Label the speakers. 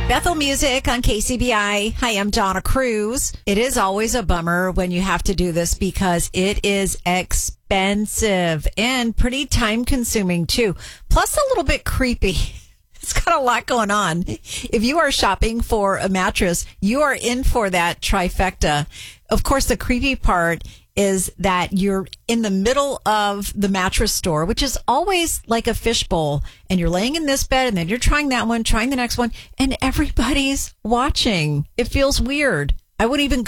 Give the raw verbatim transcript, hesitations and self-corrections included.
Speaker 1: Bethel Music on K C B I. Hi, I'm Donna Cruz. It is always a bummer when you have to do this because it is expensive and pretty time consuming too. Plus a little bit creepy. It's got a lot going on. If you are shopping for a mattress, you are in for that trifecta. Of course, the creepy part is that you're in the middle of the mattress store, which is always like a fishbowl, and you're laying in this bed and then you're trying that one, trying the next one, and everybody's watching. It feels weird. I wouldn't even